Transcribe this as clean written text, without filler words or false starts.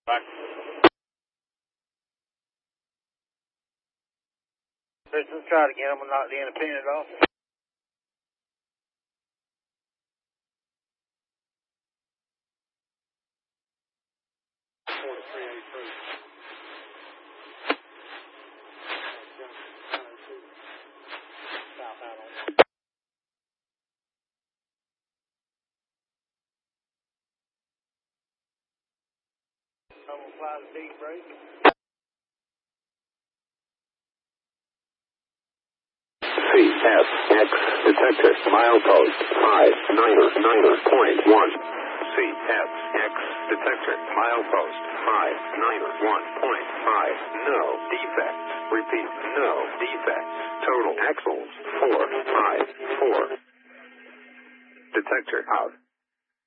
Back. Let's try it again. I'm going to knock the independent off. I'm going to apply the big brake. CSX detector milepost 599.1. CSX detector milepost 591.5. No defects. Repeat, no defects. Total axles 454. Detector out.